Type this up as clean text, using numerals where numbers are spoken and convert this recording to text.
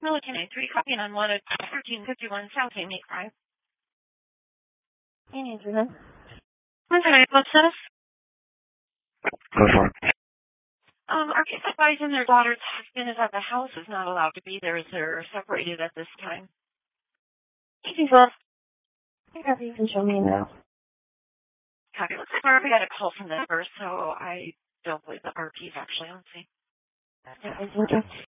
Milliken 3 copy and unwanted 1351 South Amy Drive. Any answer then? Okay, what's this? Go for it. Our kids advising their daughter's husband is at the house, is not allowed to be there as they're separated at this time. Easy, Phil. I got you can show me now. Copy. Looks like we already got a call from the neighbor, so I don't believe the RP is actually on scene. Okay, thank you.